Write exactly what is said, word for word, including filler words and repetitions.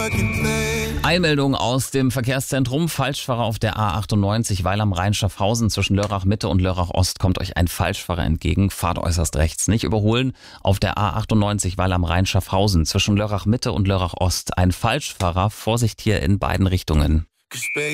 Eilmeldung aus dem Verkehrszentrum. Falschfahrer auf der A achtundneunzig, Weil am Rhein Schaffhausen. Zwischen Lörrach Mitte und Lörrach Ost kommt euch ein Falschfahrer entgegen. Fahrt äußerst rechts. Nicht überholen. Auf der A achtundneunzig, Weil am Rhein Schaffhausen. Zwischen Lörrach Mitte und Lörrach Ost. Ein Falschfahrer. Vorsicht hier in beiden Richtungen.